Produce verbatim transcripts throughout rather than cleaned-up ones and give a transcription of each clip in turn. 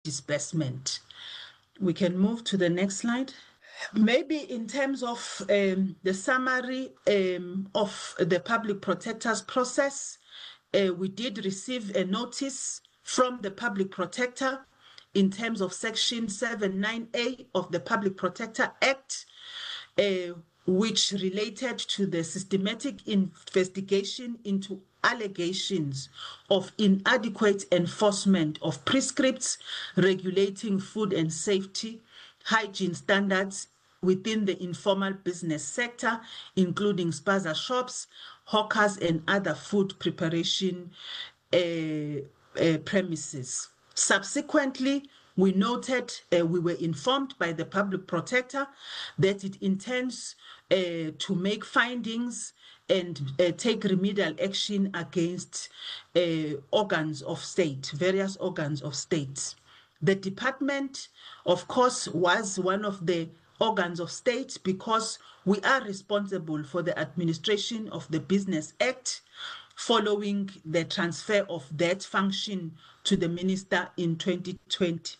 disbursement. We can move to the next slide. Maybe in terms of um, the summary um, of the public protector's process, uh, we did receive a notice from the public protector in terms of Section seventy-nine A of the Public Protector Act, uh, which related to the systematic investigation into allegations of inadequate enforcement of prescripts regulating food and safety, hygiene standards within the informal business sector, including spaza shops, hawkers, and other food preparation uh, uh, premises. Subsequently, we noted, uh, we were informed by the public protector that it intends uh, to make findings and uh, take remedial action against uh, organs of state, various organs of state. The department, of course, was one of the organs of state because we are responsible for the administration of the Business Act following the transfer of that function to the minister in twenty twenty.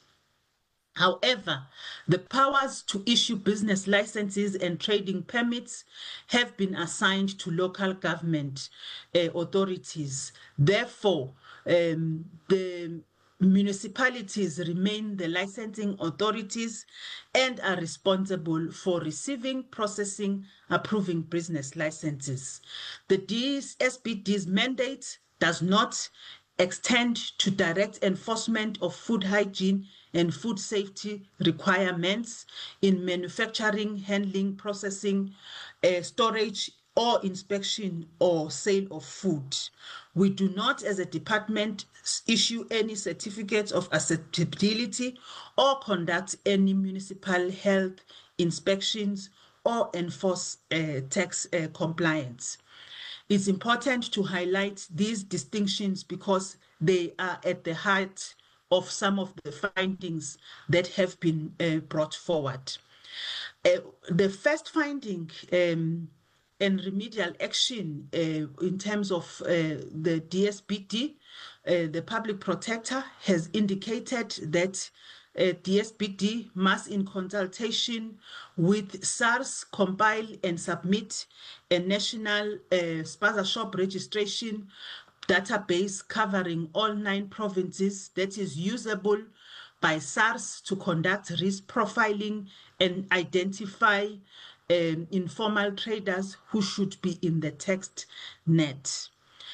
However, the powers to issue business licenses and trading permits have been assigned to local government uh, authorities. Therefore, um, the municipalities remain the licensing authorities and are responsible for receiving, processing, approving business licenses. The D S B D's mandate does not extend to direct enforcement of food hygiene and food safety requirements in manufacturing, handling, processing, uh, storage, or inspection or sale of food. We do not, as a department, issue any certificates of acceptability or conduct any municipal health inspections or enforce uh, tax uh, compliance. It's important to highlight these distinctions because they are at the heart of some of the findings that have been uh, brought forward. Uh, the first finding um, and remedial action uh, in terms of uh, the D S B D, uh, the public protector has indicated that uh, D S B D must, in consultation with SARS, compile and submit a national uh, spaza shop registration database covering all nine provinces that is usable by SARS to conduct risk profiling and identify um, informal traders who should be in the text net.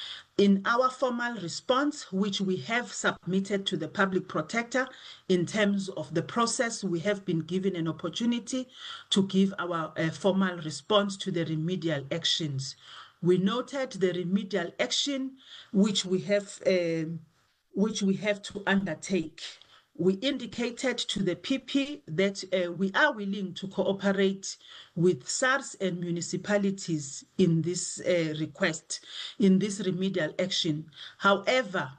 In our formal response, which we have submitted to the public protector in terms of the process, we have been given an opportunity to give our uh, formal response to the remedial actions. We noted the remedial action which we have, uh, which we have to undertake. We indicated to the P P that uh, we are willing to cooperate with SARS and municipalities in this uh, request, in this remedial action. However,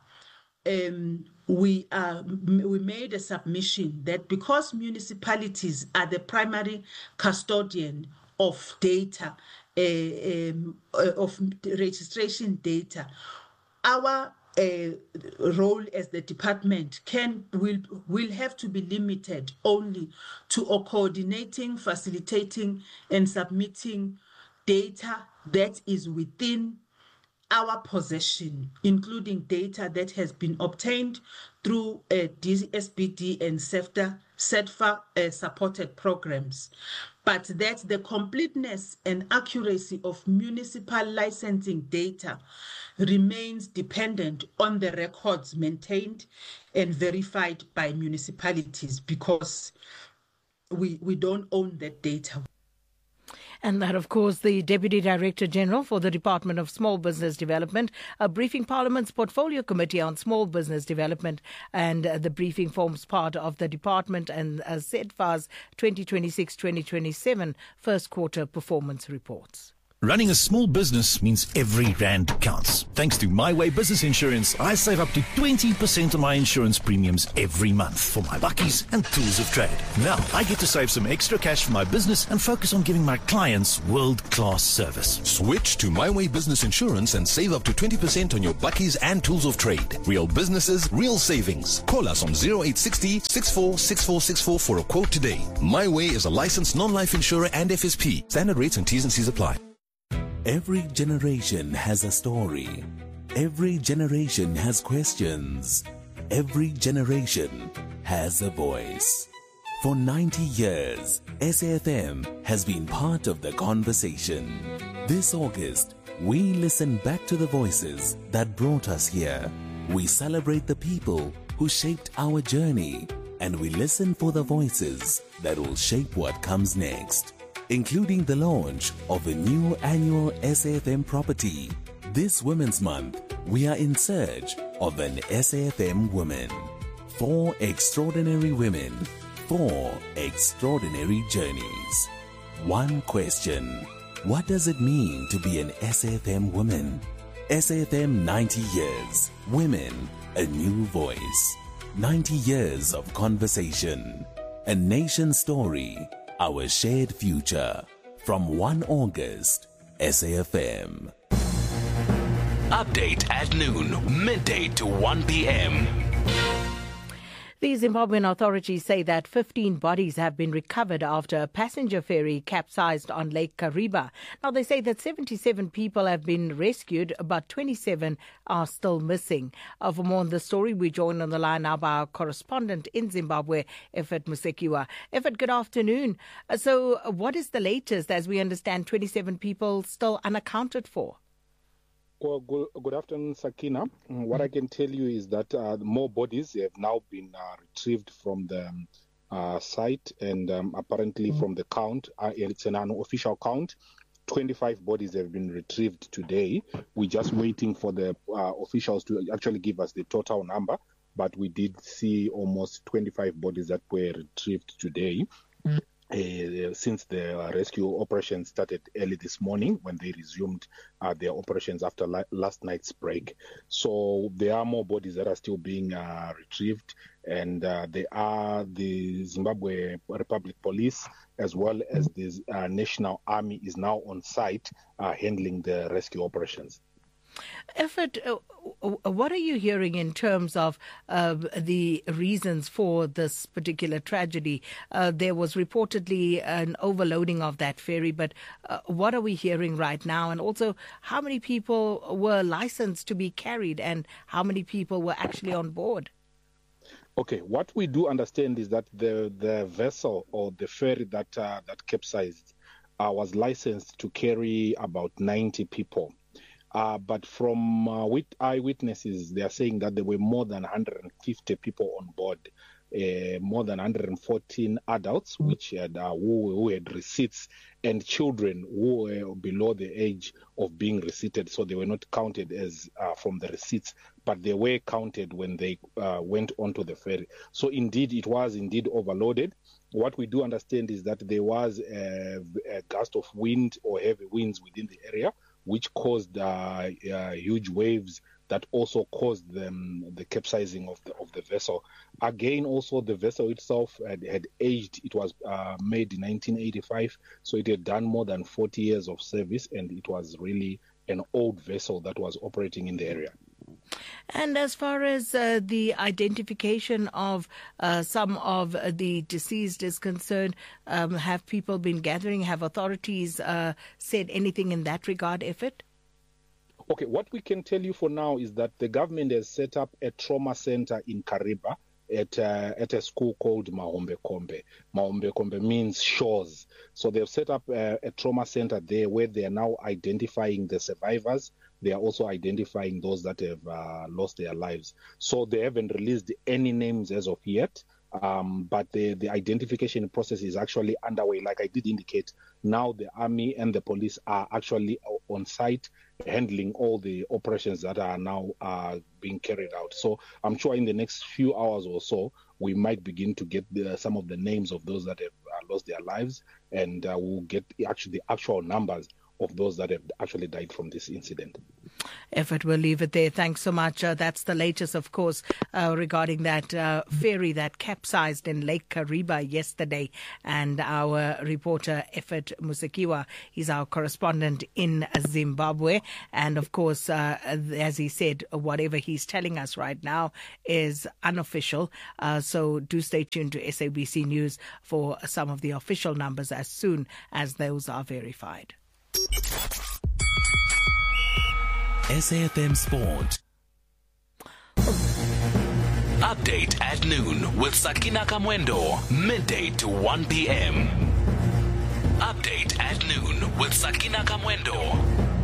um, we, uh, we made a submission that because municipalities are the primary custodian of data, uh, um, uh, of registration data, our Uh, role as the department can will will have to be limited only to or coordinating, facilitating, and submitting data that is within our possession, including data that has been obtained through uh, D S B D and SEFTA, SEDFA uh, supported programs, but that the completeness and accuracy of municipal licensing data remains dependent on the records maintained and verified by municipalities because we, we don't own that data. And that, of course, the Deputy Director General for the Department of Small Business Development, uh, briefing Parliament's Portfolio Committee on Small Business Development, and uh, the briefing forms part of the Department and uh, SEDFA's twenty twenty-six twenty twenty-seven first quarter performance reports. Running a small business means every rand counts. Thanks to My Way Business Insurance, I save up to twenty percent of my insurance premiums every month for my bakkies and tools of trade. Now, I get to save some extra cash for my business and focus on giving my clients world-class service. Switch to My Way Business Insurance and save up to twenty percent on your bakkies and tools of trade. Real businesses, real savings. Call us on zero eight six zero, six four six four six four for a quote today. My Way is a licensed non-life insurer and F S P. Standard rates and T's and C's apply. Every generation has a story. Every generation has questions. Every generation has a voice. For ninety years, S A F M has been part of the conversation. This August, we listen back to the voices that brought us here. We celebrate the people who shaped our journey, and we listen for the voices that will shape what comes next, including the launch of a new annual S A F M property. This Women's Month, we are in search of an S A F M woman. Four extraordinary women, four extraordinary journeys. One question: what does it mean to be an S A F M woman? S A F M ninety years. Women, a new voice. ninety years of conversation. A nation story. Our shared future. From first of August, S A F M. Update at noon, midday to one p.m. The Zimbabwean authorities say that fifteen bodies have been recovered after a passenger ferry capsized on Lake Kariba. Now, they say that seventy-seven people have been rescued, but twenty-seven are still missing. Uh, for more on the story, we join on the line now by our correspondent in Zimbabwe, Effort Musekiwa. Effort, good afternoon. Uh, so, uh, what is the latest? As we understand, twenty-seven people still unaccounted for. Well, good, good afternoon, Sakina. What I can tell you is that uh, more bodies have now been uh, retrieved from the um, uh, site, and um, apparently mm-hmm. from the count, uh, it's an unofficial count, twenty-five bodies have been retrieved today. We're just waiting for the uh, officials to actually give us the total number, but we did see almost twenty-five bodies that were retrieved today. Mm-hmm. Uh, since the uh, rescue operation started early this morning, when they resumed uh, their operations after la- last night's break. So there are more bodies that are still being uh, retrieved, and uh, they are the Zimbabwe Republic Police as well as the uh, National Army is now on site uh, handling the rescue operations. Effort, uh, what are you hearing in terms of uh, the reasons for this particular tragedy? Uh, there was reportedly an overloading of that ferry, but uh, what are we hearing right now? And also, how many people were licensed to be carried and how many people were actually on board? Okay, what we do understand is that the, the vessel or the ferry that, uh, that capsized uh, was licensed to carry about ninety people. Uh, but from uh, with eyewitnesses, they are saying that there were more than one hundred fifty people on board, uh, more than one hundred fourteen adults, which had uh, who, who had receipts, and children who were below the age of being receipted, so they were not counted as uh, from the receipts, but they were counted when they uh, went onto the ferry. So indeed, it was indeed overloaded. What we do understand is that there was a, a gust of wind or heavy winds within the area, which caused uh, uh, huge waves that also caused them, the capsizing of the of the vessel. Again, also the vessel itself had, had aged. It was uh, made in nineteen eighty-five, so it had done more than forty years of service, and it was really an old vessel that was operating in the area. And as far as uh, the identification of uh, some of the deceased is concerned, um, have people been gathering? Have authorities uh, said anything in that regard, Effort? Okay, what we can tell you for now is that the government has set up a trauma center in Kariba at uh, at a school called Mahombe Kombe. Mahombe Kombe means shores. So they've set up a, a trauma center there where they are now identifying the survivors. They are also identifying those that have uh, lost their lives. So they haven't released any names as of yet, um, but the, the identification process is actually underway. Like I did indicate, now the army and the police are actually on site handling all the operations that are now uh, being carried out. So I'm sure in the next few hours or so, we might begin to get the, some of the names of those that have uh, lost their lives, and uh, we'll get actually the actual numbers of those that have actually died from this incident. Effort, we'll leave it there. Thanks so much. Uh, that's the latest, of course, uh, regarding that uh, ferry that capsized in Lake Kariba yesterday. And our reporter, Effort Musekiwa, is our correspondent in Zimbabwe. And, of course, uh, as he said, whatever he's telling us right now is unofficial. Uh, so do stay tuned to S A B C News for some of the official numbers as soon as those are verified. S A F M Sport. Update at noon with Sakina Kamwendo, midday to one p.m. Update at noon with Sakina Kamwendo.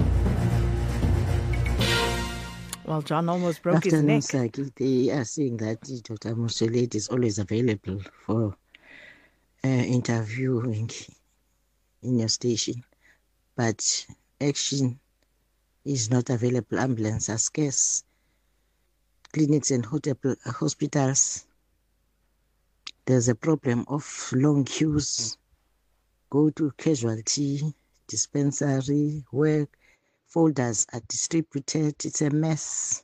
Well, John almost broke his neck. Saki, they are saying that Doctor Musolete is always available for uh, interviewing in your station, but action is not available. Ambulance are scarce. Clinics and hotel, hospitals, there's a problem of long queues. Go to casualty dispensary where folders are distributed. It's a mess.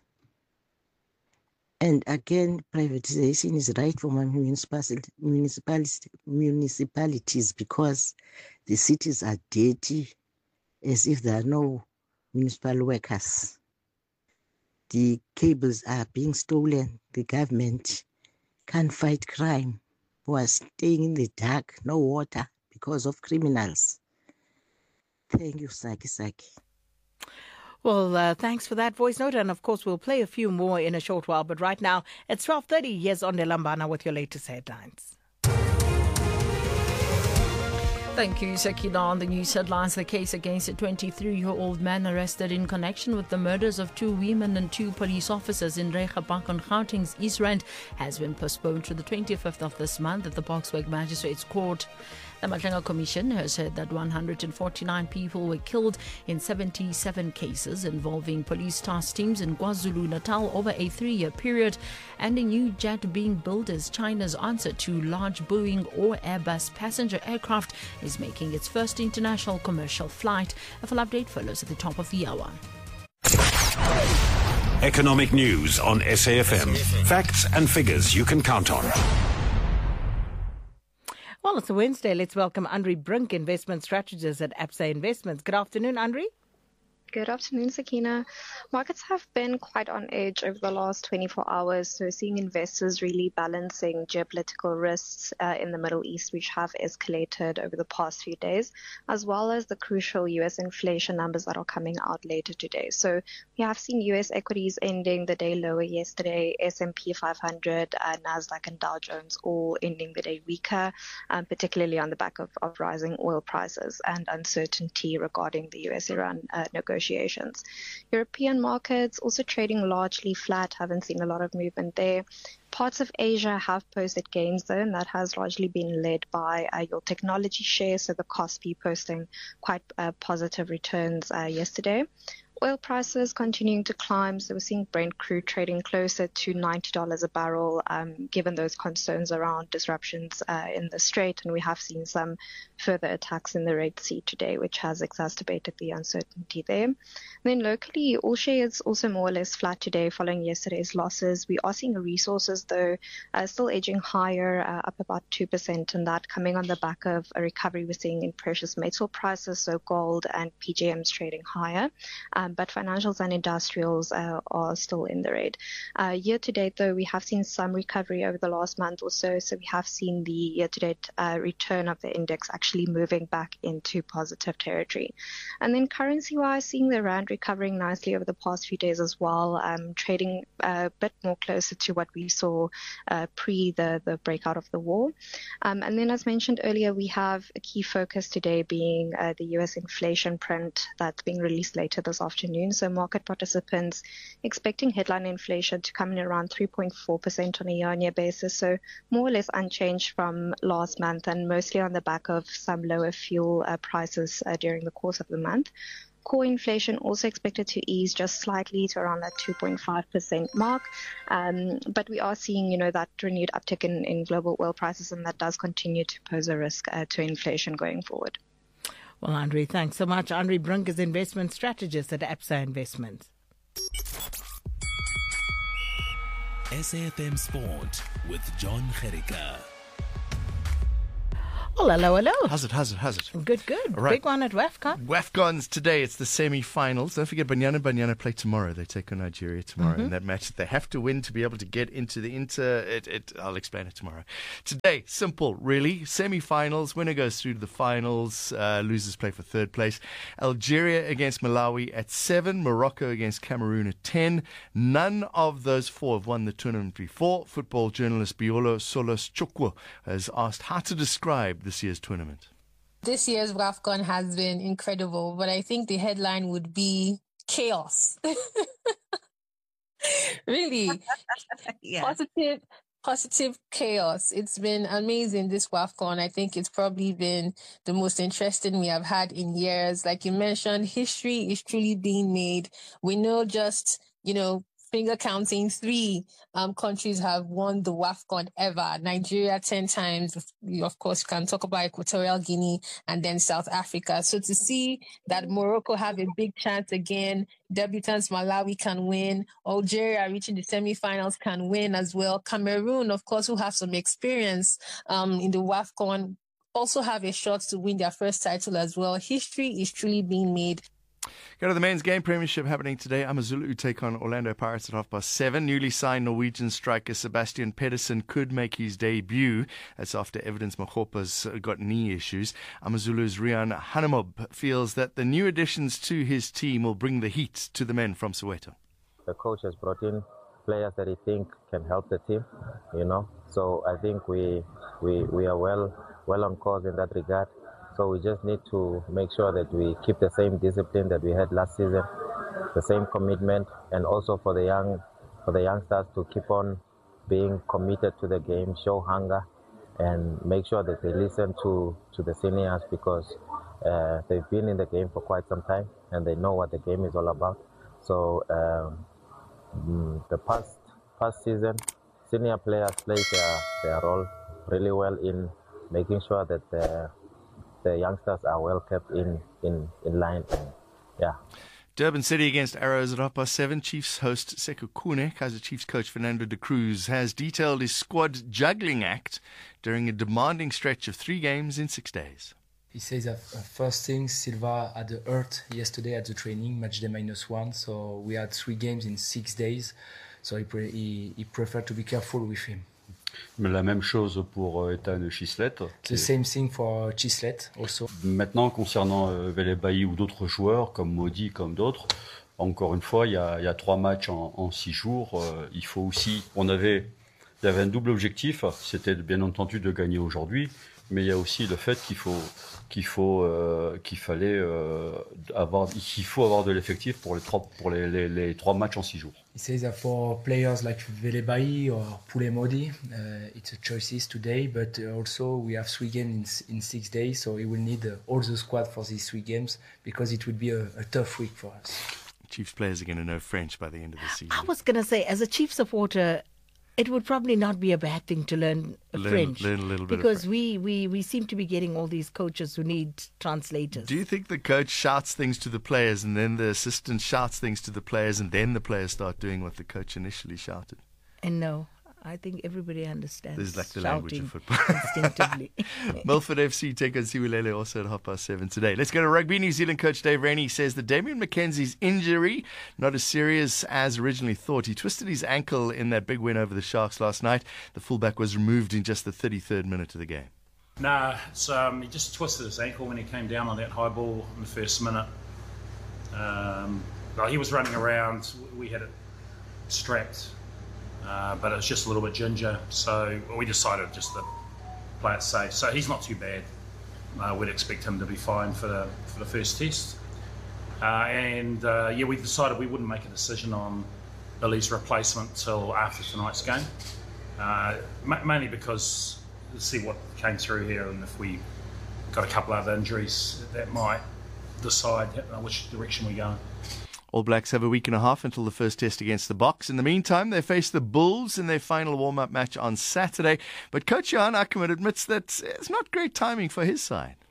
And again, privatization is right for my municipalities, municipalities because the cities are dirty as if there are no municipal workers. The cables are being stolen. The government can't fight crime. Who are staying in the dark, no water because of criminals. Thank you, Saki Saki. Well, uh, thanks for that voice note. And, of course, we'll play a few more in a short while. But right now, it's twelve thirty. Here's Onde Lambana with your latest headlines. Thank you, Sakina. On the news headlines, the case against a twenty-three-year-old man arrested in connection with the murders of two women and two police officers in Reichenbach on Gauteng's East Rand has been postponed to the twenty-fifth of this month at the Boksburg Magistrates Court. The Mahlenga Commission has said that one hundred forty-nine people were killed in seventy-seven cases involving police task teams in KwaZulu-Natal over a three-year period, and a new jet being built as China's answer to large Boeing or Airbus passenger aircraft is making its first international commercial flight. A full update follows at the top of the hour. Economic news on S A F M. Facts and figures you can count on. Well, it's a Wednesday. Let's welcome Andre Brink, investment strategist at Absa Investments. Good afternoon, Andre. Good afternoon, Sakina. Markets have been quite on edge over the last twenty-four hours, so seeing investors really balancing geopolitical risks uh, in the Middle East, which have escalated over the past few days, as well as the crucial U S inflation numbers that are coming out later today. So we have seen U S equities ending the day lower yesterday, S and P five hundred, uh, Nasdaq and Dow Jones all ending the day weaker, um, particularly on the back of, of rising oil prices and uncertainty regarding the U S Iran uh, negotiations. European markets also trading largely flat, haven't seen a lot of movement there. Parts of Asia have posted gains though, and that has largely been led by uh, your technology shares, so the Kospi posting quite uh, positive returns uh, yesterday. Oil prices continuing to climb, so we're seeing Brent crude trading closer to ninety dollars a barrel, um, given those concerns around disruptions uh, in the Strait, and we have seen some further attacks in the Red Sea today, which has exacerbated the uncertainty there. And then locally, all shares also more or less flat today following yesterday's losses. We are seeing resources, though, uh, still edging higher, uh, up about two percent, and that coming on the back of a recovery we're seeing in precious metal prices, so gold and P G Ms trading higher. Um, but financials and industrials uh, are still in the red. Uh, year to date, though, we have seen some recovery over the last month or so. So we have seen the year to date uh, return of the index actually moving back into positive territory. And then currency wise, seeing the rand recovering nicely over the past few days as well, um, trading a bit more closer to what we saw uh, pre the, the breakout of the war. Um, and then as mentioned earlier, we have a key focus today being uh, the U S inflation print that's being released later this afternoon. So market participants expecting headline inflation to come in around three point four percent on a year-on-year basis, so more or less unchanged from last month, and mostly on the back of some lower fuel uh, prices uh, during the course of the month. Core inflation also expected to ease just slightly to around that two point five percent mark. Um, but we are seeing, you know, that renewed uptick in, in global oil prices, and that does continue to pose a risk uh, to inflation going forward. Well, Andre, thanks so much. Andre Brink is investment strategist at Absa Investments. S A F M Sport with John Gericka. Oh, hello, hello. How's it, how's it, how's it? Good, good. All right. Big one at WAFCON. WAFCON's today. It's the semi-finals. Don't forget, Banyana Banyana play tomorrow. They take on Nigeria tomorrow Mm-hmm. in that match. They have to win to be able to get into the inter... It, it, I'll explain it tomorrow. Today, simple, really. Semi-finals. Winner goes through to the finals. Uh, losers play for third place. Algeria against Malawi at seven. Morocco against Cameroon at ten. None of those four have won the tournament before. Football journalist Biolo Solos Chukwu has asked how to describe this year's tournament. This year's WAFCON has been incredible, but I think the headline would be chaos. Really, Yeah. positive, positive chaos. It's been amazing, this WAFCON. I think it's probably been the most interesting we have had in years. Like you mentioned, history is truly being made. We know just, you know, finger counting, three um, countries have won the WAFCON ever. Nigeria ten times. Of course, you can talk about Equatorial Guinea and then South Africa. So to see that Morocco have a big chance again, debutants Malawi can win, Algeria reaching the semifinals can win as well. Cameroon, of course, who have some experience um, in the WAFCON, also have a shot to win their first title as well. History is truly being made. Go to the men's game premiership happening today. Amazulu take on Orlando Pirates at half past seven. Newly signed Norwegian striker Sebastian Pedersen could make his debut. That's after evidence Magopa's got knee issues. Amazulu's Rian Hanemob feels that the new additions to his team will bring the heat to the men from Soweto. The coach has brought in players that he thinks can help the team, you know. So I think we we we are well well on course in that regard. So we just need to make sure that we keep the same discipline that we had last season, the same commitment, and also for the young, for the youngsters to keep on being committed to the game, show hunger, and make sure that they listen to, to the seniors because uh, they've been in the game for quite some time and they know what the game is all about. So um, the past past season, senior players played their, their role really well in making sure that the the youngsters are well kept in, in, in line. And, yeah. Durban City against Arrows at half past seven. Chiefs host Sekhukhune. Kaizer Chiefs coach Fernando de Cruz has detailed his squad juggling act during a demanding stretch of three games in six days. He says that uh, first thing, Silva had the hurt yesterday at the training, match day minus one. So we had three games in six days. So he, pre- he, he preferred to be careful with him. La même chose pour Ethan Chislett. The same thing for Chislett also. Maintenant, concernant euh, Velebaï ou d'autres joueurs, comme Maudit, comme d'autres, encore une fois, il y a, il y a trois matchs en, en six jours. Euh, il faut aussi, on avait, il y avait un double objectif, c'était bien entendu de gagner aujourd'hui, mais il y a aussi le fait qu'il faut, qu'il faut, euh, qu'il fallait euh, avoir, qu'il faut avoir de l'effectif pour les trois, pour les, les, les trois matchs en six jours. He says that for players like Velebaï or Poulemodi, uh, it's a choices today, but also we have three games in, in six days, so he will need uh, all the squad for these three games because it would be a, a tough week for us. Chiefs players are going to know French by the end of the season. I was going to say, as a Chief supporter, it would probably not be a bad thing to learn, Learn- French. learn a little bit of because French. we, we, we seem to be getting all these coaches who need translators. Do you think the coach shouts things to the players and then the assistant shouts things to the players and then the players start doing what the coach initially shouted? And no, I think everybody understands. This is like the shouting language of football. instinctively. Milford F C take on Siwilele also at half past seven today. Let's go to rugby. New Zealand coach Dave Rennie says that Damian McKenzie's injury not as serious as originally thought. He twisted his ankle in that big win over the Sharks last night. The fullback was removed in just the thirty-third minute of the game. Nah, it's, um, he just twisted his ankle when he came down on that high ball in the first minute. Um, well, he was running around. We had it strapped, uh, but it was just a little bit ginger. So we decided just to play it safe. So he's not too bad. Uh, we'd expect him to be fine for the for the first test. Uh, and uh, yeah, we decided we wouldn't make a decision on Billy's replacement till after tonight's game, uh, ma- mainly because to see what came through here, and if we got a couple other injuries, that might decide which direction we're going. All Blacks have a week and a half until the first test against the Boks. In the meantime, they face the Bulls in their final warm-up match on Saturday. But Coach Johan Ackermann admits that it's not great timing for his side.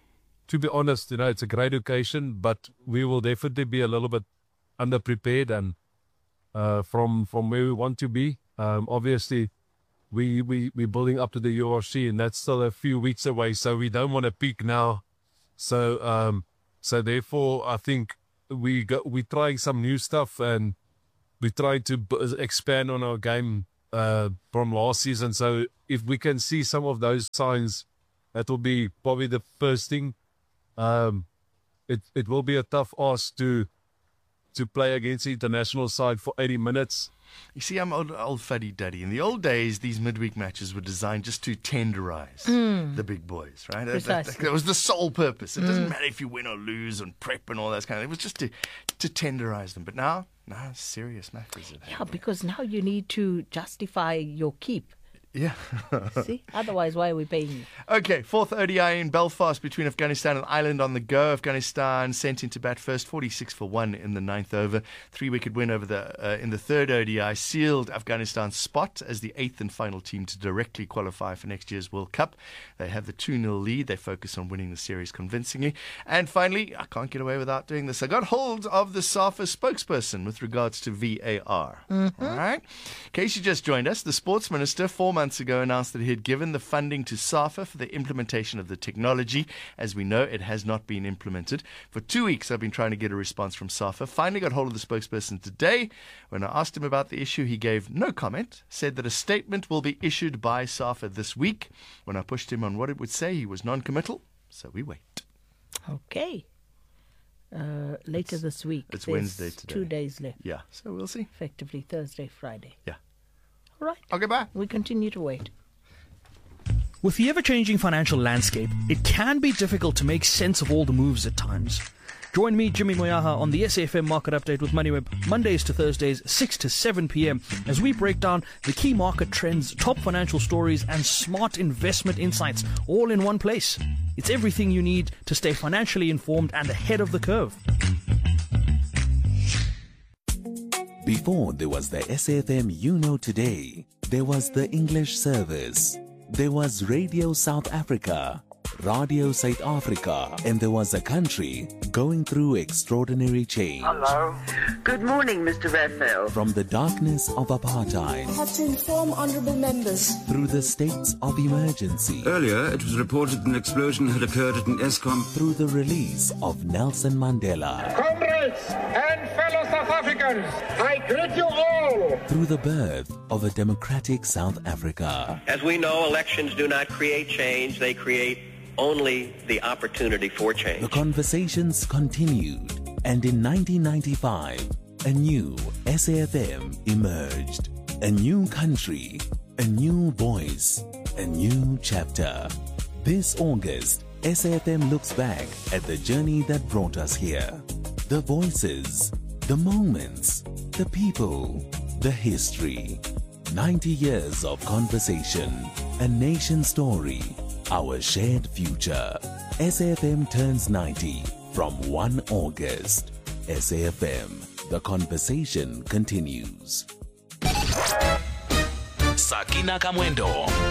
to be honest, you know, it's a great occasion, but we will definitely be a little bit underprepared and uh, from from where we want to be. Um, obviously, we we we're building up to the U R C, and that's still a few weeks away. So we don't want to peak now. So um, so therefore, I think we go, we're trying some new stuff, and we're trying to b- expand on our game uh, from last season. So if we can see some of those signs, that will be probably the first thing. Um, it it will be a tough ask to to play against the international side for eighty minutes. You see, I'm old, old fuddy duddy. In the old days, these midweek matches were designed just to tenderize Mm. the big boys, right? That, Precisely. that, that was the sole purpose. It doesn't Mm. matter if you win or lose and prep and all that kind of thing. It was just to, to tenderize them. But now, now serious matters. Yeah, because now you need to justify your keep. Yeah. See? Otherwise, why are we paying you? Okay, fourth O D I in Belfast between Afghanistan and Ireland on the go. Afghanistan sent into bat first, forty-six for one in the ninth over. Three-wicket win over the uh, in the third O D I sealed Afghanistan's spot as the eighth and final team to directly qualify for next year's World Cup. They have the two nil lead. They focus on winning the series convincingly. And finally, I can't get away without doing this. I got hold of the SAFA spokesperson with regards to V A R. Mm-hmm. All right. In case you just joined us, the sports minister, four months ago, announced that he had given the funding to SAFA for the implementation of the technology. As we know, it has not been implemented. For two weeks, I've been trying to get a response from SAFA. Finally got hold of the spokesperson today. When I asked him about the issue, he gave no comment, said that a statement will be issued by SAFA this week. When I pushed him on what it would say, he was non-committal, so we wait. Okay. Uh, later It's- this week. it's There's Wednesday today. Two days left. Yeah, so we'll see. Effectively Thursday, Friday. Yeah. All right. Okay, bye. We continue to wait. With the ever-changing financial landscape, it can be difficult to make sense of all the moves at times. Join me, Jimmy Moyaha, on the S A F M Market Update with MoneyWeb, Mondays to Thursdays, six to seven p.m, as we break down the key market trends, top financial stories, and smart investment insights, all in one place. It's everything you need to stay financially informed and ahead of the curve. Before there was the S A F M You Know Today, there was the English service. There was Radio South Africa, Radio South Africa, and there was a country going through extraordinary change. Hello. Good morning, Mister Raphael. From the darkness of apartheid I have to inform honourable members. through the states of emergency, Earlier, it was reported an explosion had occurred at an ESCOM. through the release of Nelson Mandela, Comrades and fellow South Africans, I greet you all. through the birth of a democratic South Africa. As we know, elections do not create change, they create only the opportunity for change. The conversations continued, and in nineteen ninety-five, a new S A F M emerged. A new country, a new voice, a new chapter. This August, S A F M looks back at the journey that brought us here. The voices, the moments, the people, the history. ninety years of conversation, a nation story, our shared future. S A F M turns ninety from first of August. S A F M, the conversation continues. Sakina Kamwendo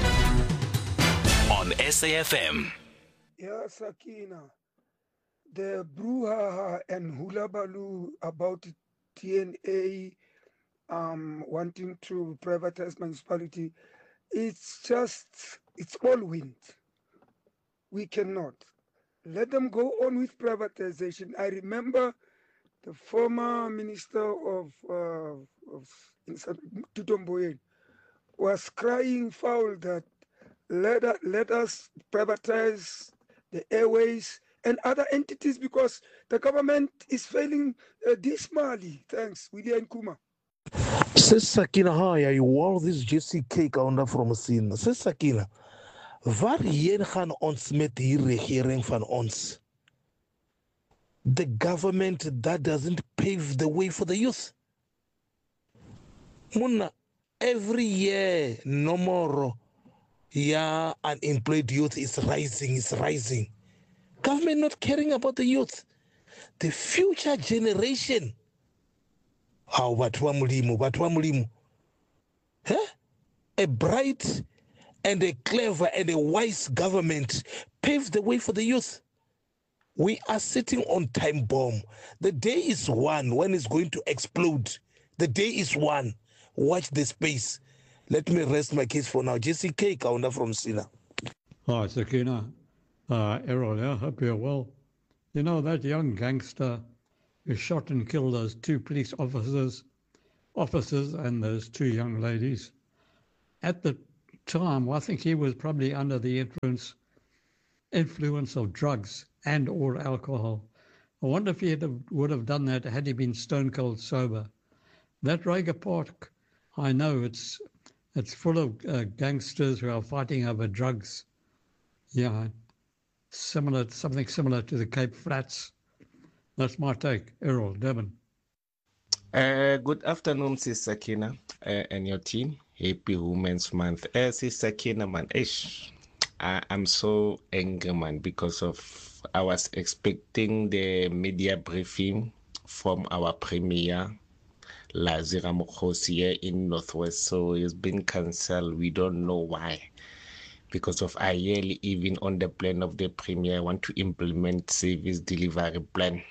on S A F M. Yeah, Sakina. The brouhaha and hula baloo about T N A um, wanting to privatize municipality, it's just, it's all wind. We cannot. Let them go on with privatization. I remember the former minister of, uh, of Tito Mboweni was crying foul that let, let us privatize the airways and other entities because the government is failing uh, dismally. Thanks, William Kuma. Sakina, hi, I wore this Jesse cake under from scene. Sakina, waar heen gaan ons met die regering van ons? The government that doesn't pave the way for the youth. Muna, every year, no more, yeah, unemployed youth is rising, is rising. Government not caring about the youth. The future generation. How batwa mulimu, batwa mulimu. Huh? A bright and a clever and a wise government paved the way for the youth. We are sitting on time bomb. The day is one when it's going to explode. The day is one. Watch the space. Let me rest my case for now. Jesse K. Kaunda from Sina. Hi, Sakina. Uh, Errol, yeah, hope you're well. You know, that young gangster who shot and killed those two police officers, officers and those two young ladies, at the time, I think he was probably under the influence, influence of drugs and or alcohol. I wonder if he had, would have done that had he been stone cold sober. That Reiger Park, I know it's it's full of uh, gangsters who are fighting over drugs. Yeah, similar, something similar to the Cape Flats. That's my take. Errol, Durban. Uh, good afternoon, Sis Sakina uh, and your team. Happy Women's Month. Uh, Sis Sakina, man, ish. I, I'm so angry, man, because of I was expecting the media briefing from our premier, Lazira Mokhosi, here in Northwest. So it's been cancelled. We don't know why. Because of Ayeli, even on the plan of the premier, I want to implement service delivery plan.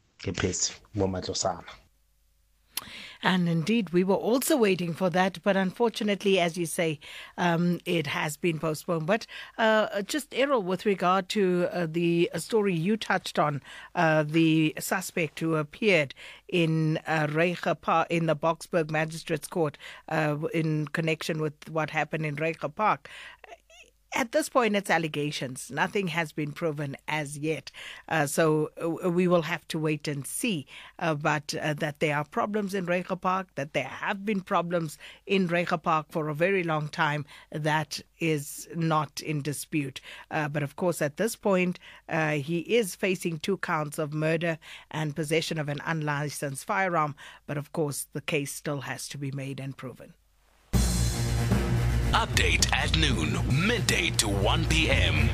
And indeed, we were also waiting for that, but unfortunately, as you say, um, it has been postponed. But uh, just, Errol, with regard to uh, the story you touched on, uh, the suspect who appeared in uh, Reiger Park, in the Boksburg Magistrates Court, uh, in connection with what happened in Reiger Park. At this point, it's allegations. Nothing has been proven as yet. Uh, so uh, we will have to wait and see. Uh, but uh, that there are problems in Reiger Park, that there have been problems in Reiger Park for a very long time, that is not in dispute. Uh, but of course, at this point, uh, he is facing two counts of murder and possession of an unlicensed firearm. But of course, the case still has to be made and proven. Update at noon, midday to one p.m.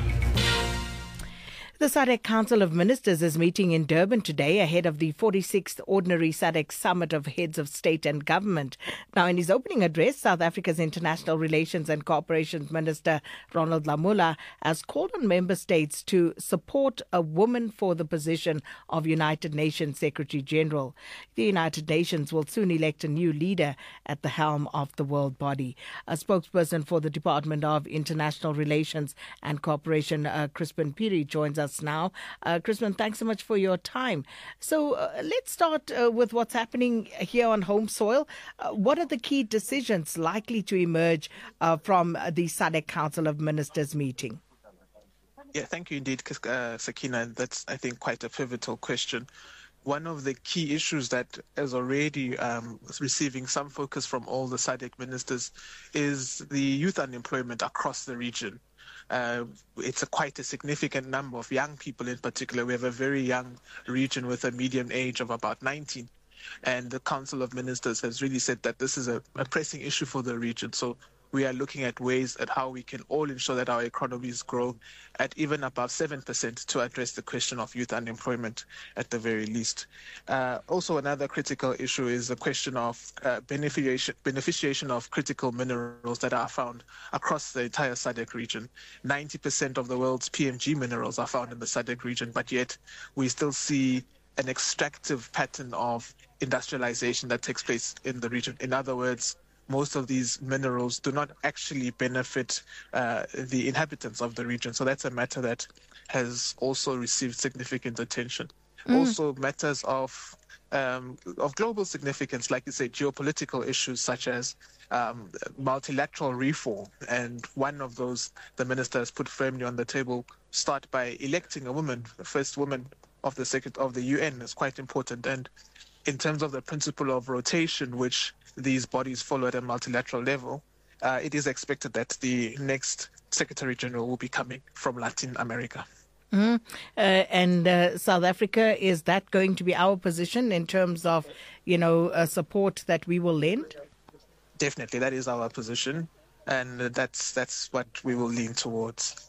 The S A D C Council of Ministers is meeting in Durban today ahead of the forty-sixth Ordinary S A D C Summit of Heads of State and Government. Now, in his opening address, South Africa's International Relations and Cooperation Minister Ronald Lamola has called on member states to support a woman for the position of United Nations Secretary General. The United Nations will soon elect a new leader at the helm of the world body. A spokesperson for the Department of International Relations and Cooperation, uh, Crispin Piri, joins us now. Uh, Crispin, thanks so much for your time. So uh, let's start uh, with what's happening here on home soil. Uh, what are the key decisions likely to emerge uh, from the S A D C Council of Ministers meeting? Yeah, thank you indeed, uh, Sakina. That's, I think, quite a pivotal question. One of the key issues that is already um, receiving some focus from all the S A D C ministers is the youth unemployment across the region. Uh, it's a quite a significant number of young people in particular. We have a very young region with a median age of about nineteen. And the Council of Ministers has really said that this is a, a pressing issue for the region. So we are looking at ways at how we can all ensure that our economies grow at even above seven percent to address the question of youth unemployment at the very least. Uh, also, another critical issue is the question of uh, beneficiation, beneficiation of critical minerals that are found across the entire S A D C region. ninety percent of the world's P M G minerals are found in the S A D C region, but yet we still see an extractive pattern of industrialization that takes place in the region. In other words, most of these minerals do not actually benefit uh, the inhabitants of the region. So that's a matter that has also received significant attention. Mm. Also, matters of um, of global significance, like you say, geopolitical issues such as um, multilateral reform. And one of those the minister has put firmly on the table, start by electing a woman, the first woman of the secret of the U N, is quite important. And in terms of the principle of rotation, which these bodies follow at a multilateral level, uh, it is expected that the next Secretary General will be coming from Latin America. Mm. Uh, and uh, South Africa, is that going to be our position in terms of, you know, uh, support that we will lend? Definitely, that is our position, and that's that's what we will lean towards.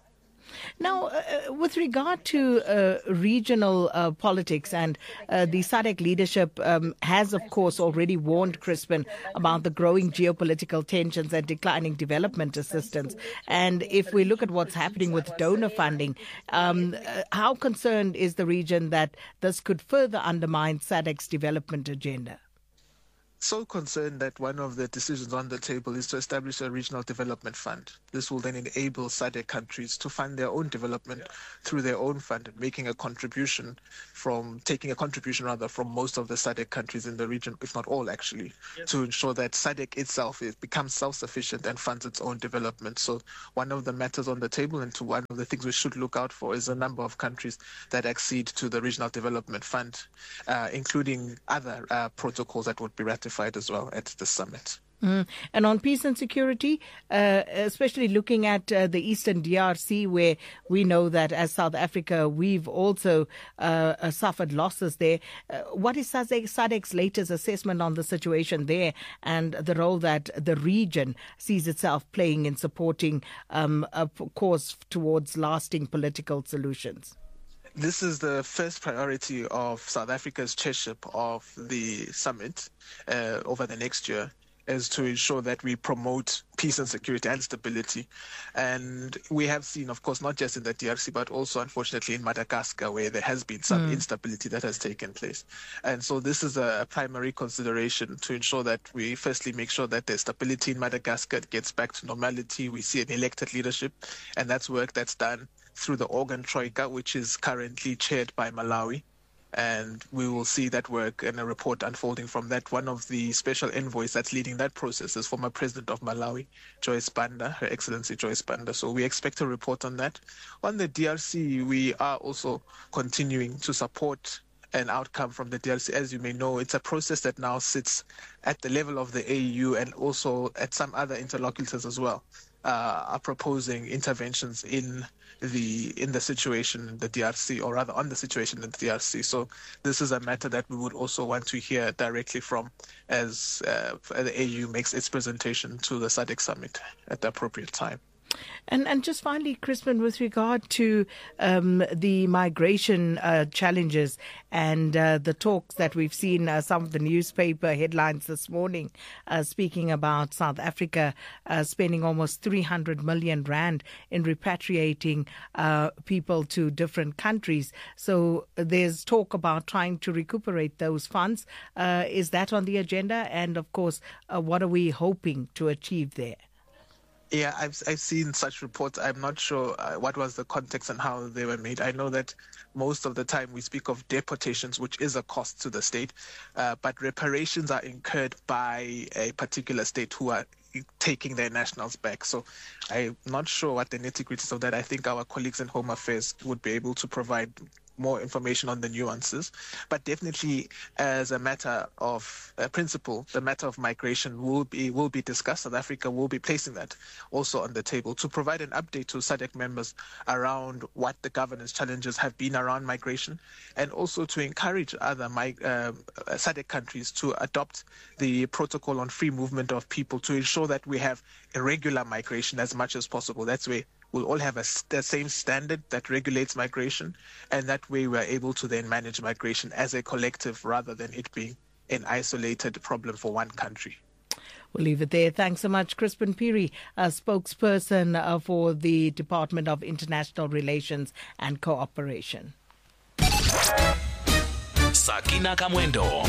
Now, uh, with regard to uh, regional uh, politics, and uh, the S A D C leadership um, has, of course, already warned Crispin about the growing geopolitical tensions and declining development assistance. And if we look at what's happening with donor funding, um, uh, how concerned is the region that this could further undermine S A D C's development agenda? So concerned that one of the decisions on the table is to establish a regional development fund. This will then enable S A D C countries to fund their own development through their own fund, and making a contribution from, taking a contribution rather from most of the S A D C countries in the region, if not all actually, to ensure that S A D C itself is, becomes self-sufficient and funds its own development. So one of the matters on the table, and to one of the things we should look out for, is a number of countries that accede to the regional development fund, uh, including other uh, protocols that would be ratified as well at the summit. Mm. And on peace and security, uh, especially looking at uh, the Eastern D R C, where we know that as South Africa, we've also uh, suffered losses there. Uh, what is S A D C's latest assessment on the situation there and the role that the region sees itself playing in supporting um, a course towards lasting political solutions? This is the first priority of South Africa's chairship of the summit uh, over the next year, is to ensure that we promote peace and security and stability. And we have seen, of course, not just in the D R C, but also, unfortunately, in Madagascar, where there has been some mm. instability that has taken place. And so this is a primary consideration, to ensure that we firstly make sure that there's stability in Madagascar, it gets back to normality, we see an elected leadership, and that's work that's done through the Organ Troika, which is currently chaired by Malawi. And we will see that work and a report unfolding from that. One of the special envoys that's leading that process is former President of Malawi, Joyce Banda, Her Excellency Joyce Banda. So we expect a report on that. On the D R C, we are also continuing to support an outcome from the D R C. As you may know, it's a process that now sits at the level of the A U and also at some other interlocutors as well, uh, are proposing interventions in the in the situation in the D R C, or rather on the situation in the D R C. So this is a matter that we would also want to hear directly from as uh, the A U makes its presentation to the S A D C summit at the appropriate time. And and just finally, Crispin, with regard to um, the migration uh, challenges and uh, the talks that we've seen, uh, some of the newspaper headlines this morning uh, speaking about South Africa uh, spending almost three hundred million rand in repatriating uh, people to different countries. So there's talk about trying to recuperate those funds. Uh, is that on the agenda? And of course, uh, what are we hoping to achieve there? Yeah, I've I've seen such reports. I'm not sure uh, what was the context and how they were made. I know that most of the time we speak of deportations, which is a cost to the state, uh, but reparations are incurred by a particular state who are taking their nationals back. So I'm not sure what the nitty-gritties of that. I think our colleagues in Home Affairs would be able to provide more information on the nuances, but definitely as a matter of uh, principle, the matter of migration will be will be discussed. South Africa will be placing that also on the table to provide an update to S A D C members around what the governance challenges have been around migration, and also to encourage other mig- uh, S A D C countries to adopt the protocol on free movement of people to ensure that we have irregular migration as much as possible. That's where we'll all have a, the same standard that regulates migration, and that way we're able to then manage migration as a collective rather than it being an isolated problem for one country. We'll leave it there. Thanks so much, Crispin Phiri, a spokesperson uh, for the Department of International Relations and Cooperation. Sakina Kamwendo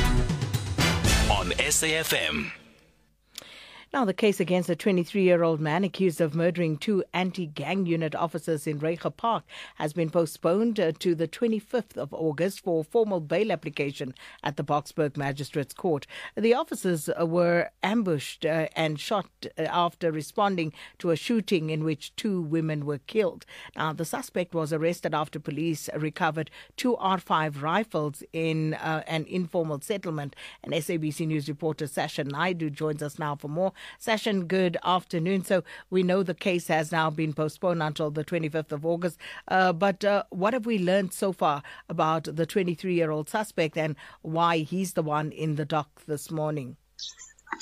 on S A F M. Now, the case against a twenty-three-year-old man accused of murdering two anti-gang unit officers in Reiger Park has been postponed uh, to the twenty-fifth of August for formal bail application at the Boksburg Magistrates Court. The officers uh, were ambushed uh, and shot uh, after responding to a shooting in which two women were killed. Now, the suspect was arrested after police recovered two R five rifles in uh, an informal settlement. And S A B C News reporter Sasha Naidu joins us now for more. Session, good afternoon. So we know the case has now been postponed until the twenty-fifth of August. Uh, but uh, what have we learned so far about the twenty-three-year-old suspect and why he's the one in the dock this morning?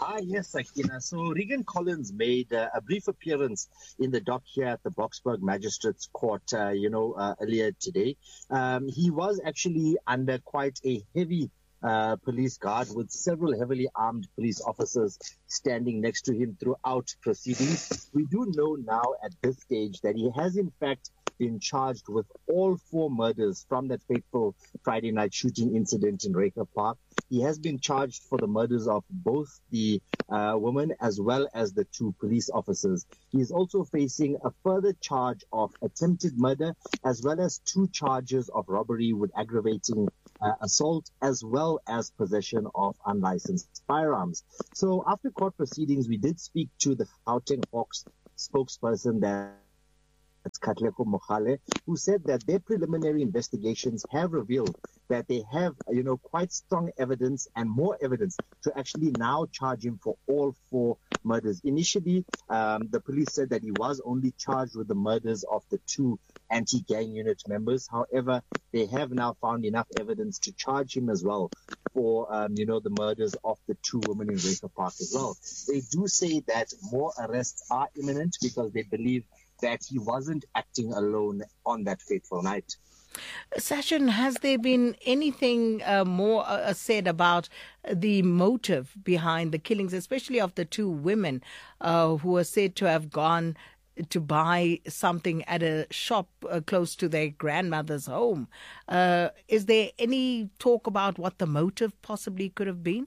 Ah, yes, Sakina. So Regan Collins made uh, a brief appearance in the dock here at the Boksburg Magistrates Court, uh, you know, uh, earlier today. Um, he was actually under quite a heavy uh, police guard with several heavily armed police officers standing next to him throughout proceedings. We do know now at this stage that he has in fact been charged with all four murders from that fateful Friday night shooting incident in Raker Park. He has been charged for the murders of both the uh, woman as well as the two police officers. He is also facing a further charge of attempted murder as well as two charges of robbery with aggravating uh, assault as well as possession of unlicensed firearms. So after court proceedings, we did speak to the Gauteng Hawks spokesperson that That's Katlego Mohale, who said that their preliminary investigations have revealed that they have, you know, quite strong evidence and more evidence to actually now charge him for all four murders. Initially, um, the police said that he was only charged with the murders of the two anti-gang unit members. However, they have now found enough evidence to charge him as well for, um, you know, the murders of the two women in Raker Park as well. They do say that more arrests are imminent because they believe that he wasn't acting alone on that fateful night. Sashin, has there been anything uh, more uh, said about the motive behind the killings, especially of the two women uh, who are said to have gone to buy something at a shop uh, close to their grandmother's home? Uh, is there any talk about what the motive possibly could have been?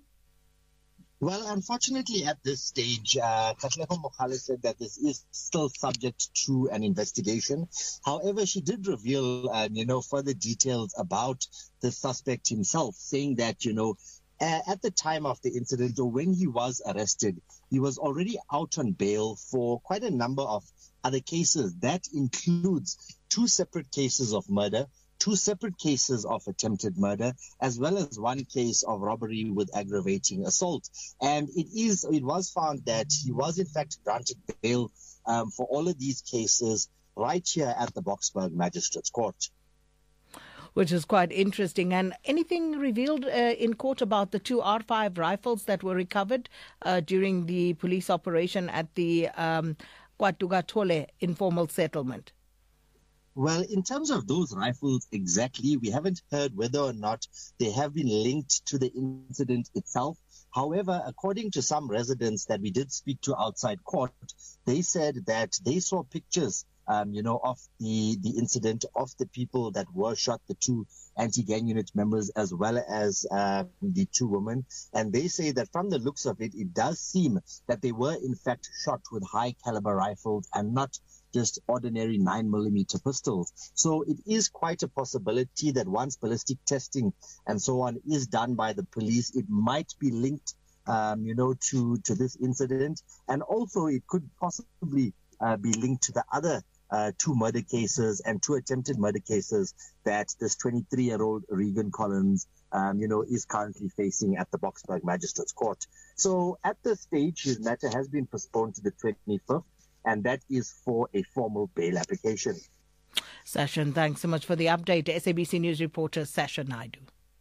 Well, unfortunately, at this stage, uh, Katlego Mohale said that this is still subject to an investigation. However, she did reveal, um, you know, further details about the suspect himself, saying that, you know, uh, at the time of the incident or when he was arrested, he was already out on bail for quite a number of other cases. That includes two separate cases of murder, two separate cases of attempted murder, as well as one case of robbery with aggravating assault. And it is, it was found that he was in fact granted bail um, for all of these cases right here at the Boksburg Magistrates Court. Which is quite interesting. And anything revealed uh, in court about the two R five rifles that were recovered uh, during the police operation at the um, KwaDugatole informal settlement? Well, in terms of those rifles exactly, we haven't heard whether or not they have been linked to the incident itself. However, according to some residents that we did speak to outside court, they said that they saw pictures, um, you know, of the, the incident, of the people that were shot, the two anti-gang unit members, as well as uh, the two women. And they say that from the looks of it, it does seem that they were in fact shot with high caliber rifles and not just ordinary nine millimeter pistols. So it is quite a possibility that once ballistic testing and so on is done by the police, it might be linked, um, you know, to, to this incident. And also it could possibly uh, be linked to the other uh, two murder cases and two attempted murder cases that this twenty-three-year-old Regan Collins, um, you know, is currently facing at the Boksburg Magistrates Court. So at this stage, his matter has been postponed to the twenty-fifth. And that is for a formal bail application. Sashin, thanks so much for the update. S A B C News reporter Sasha Naidu.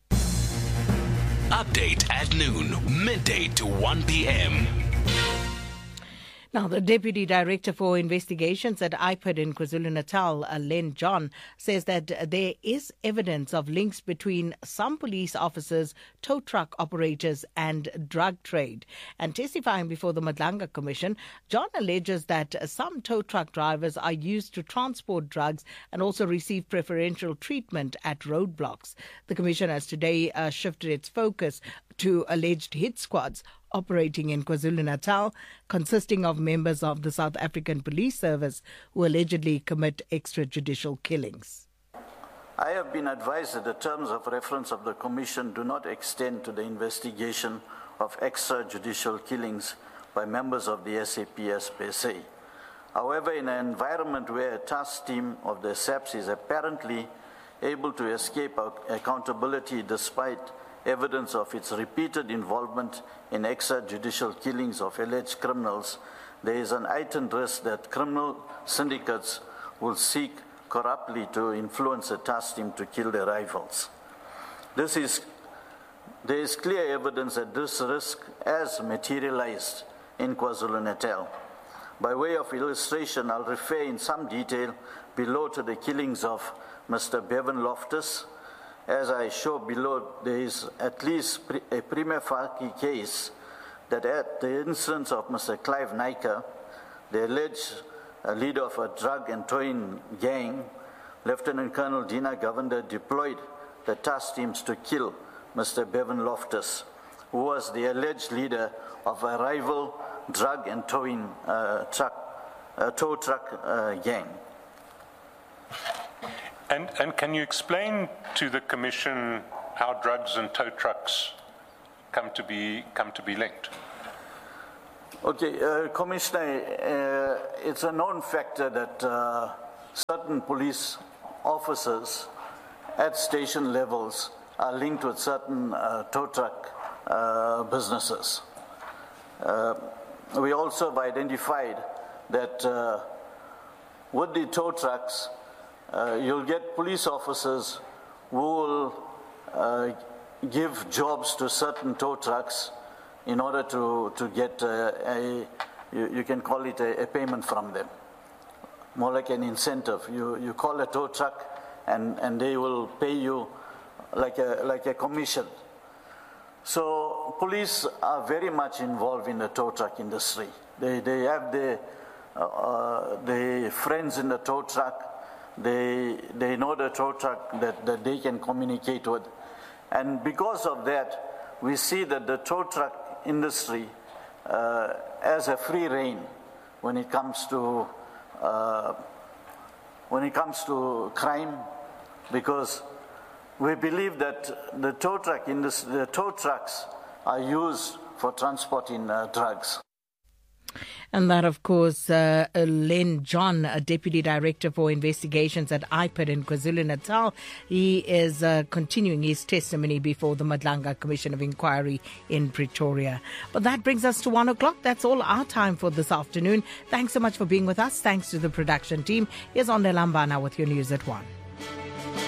Update at noon, midday to one p.m. Now, the Deputy Director for Investigations at I P I D in KwaZulu-Natal, uh, Len John, says that uh, there is evidence of links between some police officers, tow truck operators and drug trade. And testifying before the Madlanga Commission, John alleges that uh, some tow truck drivers are used to transport drugs and also receive preferential treatment at roadblocks. The Commission has today uh, shifted its focus to alleged hit squads operating in KwaZulu-Natal, consisting of members of the South African Police Service who allegedly commit extrajudicial killings. I have been advised that the terms of reference of the Commission do not extend to the investigation of extrajudicial killings by members of the S A P S per se. However, in an environment where a task team of the S A P S is apparently able to escape accountability despite evidence of its repeated involvement in extrajudicial killings of alleged criminals, there is an heightened risk that criminal syndicates will seek corruptly to influence a task team to kill their rivals. This is there is clear evidence that this risk has materialized in KwaZulu-Natal. By way of illustration, I'll refer in some detail below to the killings of Mister Bevan Loftus. As I show below, there is at least a prima facie case that at the instance of Mister Clive Naika, the alleged leader of a drug and towing gang, Lieutenant Colonel Dina Govender deployed the task teams to kill Mister Bevan Loftus, who was the alleged leader of a rival drug and towing uh, truck, uh, tow truck uh, gang. And, and can you explain to the Commission how drugs and tow trucks come to be, come to be linked? Okay, uh, Commissioner, uh, it's a known factor that uh, certain police officers at station levels are linked with certain uh, tow truck uh, businesses. Uh, we also have identified that uh, with the tow trucks, uh, you'll get police officers who will uh, give jobs to certain tow trucks in order to, to get uh, a, you, you can call it a, a payment from them, more like an incentive. You, you call a tow truck and, and they will pay you like a, like a commission. So police are very much involved in the tow truck industry. They, they have the, uh, the friends in the tow truck. They, they know the tow truck that, that they can communicate with. And because of that, we see that the tow truck industry uh, has a free rein when it comes to uh, when it comes to crime, because we believe that the tow truck industry, the tow trucks are used for transporting uh, drugs. And that, of course, uh, Len John, a Deputy Director for Investigations at I P I D in KwaZulu-Natal. He is uh, continuing his testimony before the Madlanga Commission of Inquiry in Pretoria. But that brings us to one o'clock. That's all our time for this afternoon. Thanks so much for being with us. Thanks to the production team. Here's Onde Lambana with your news at one.